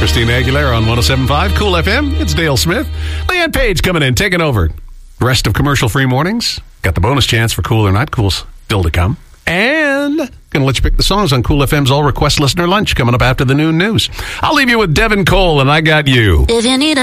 Christina Aguilera on 107.5 Cool FM. It's Dale Smith. Leanne Page coming in, taking over. Rest of commercial-free mornings. Got the bonus chance for Cool or Not Cool's still to come. And gonna let you pick the songs on Cool FM's All Request Listener Lunch coming up after the noon news. I'll leave you with Devin Cole and I Got You. If you need a